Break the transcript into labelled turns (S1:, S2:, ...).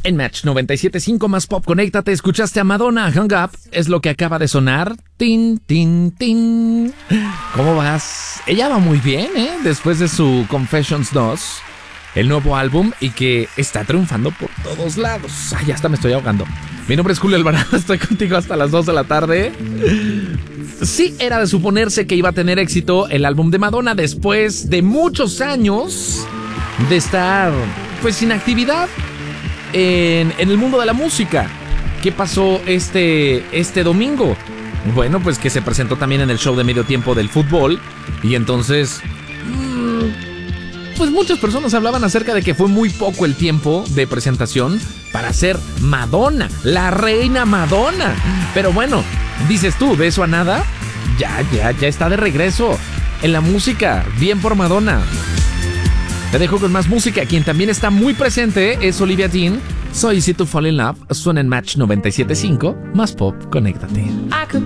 S1: En Match 97.5 más pop, conéctate, escuchaste a Madonna, Hung Up, es lo que acaba de sonar. Tin, tin, tin. ¿Cómo vas? Ella va muy bien, después de su Confessions 2, el nuevo álbum, y que está triunfando por todos lados. Ay, ya hasta me estoy ahogando. Mi nombre es Julio Alvarado, estoy contigo hasta las 2 de la tarde. Sí, era de suponerse que iba a tener éxito el álbum de Madonna después de muchos años de estar, pues, sin actividad en el mundo de la música. ¿Qué pasó este domingo? Bueno, pues que se presentó también en el show de medio tiempo del fútbol. Y entonces, pues muchas personas hablaban acerca de que fue muy poco el tiempo de presentación para ser Madonna, la reina Madonna. Pero bueno, dices tú, de eso a nada, ya está de regreso en la música. Bien por Madonna. Te dejo con más música. Quien también está muy presente es Olivia Dean. So Easy to Fall in Love. Suena en Match 97.5. Más pop, conéctate.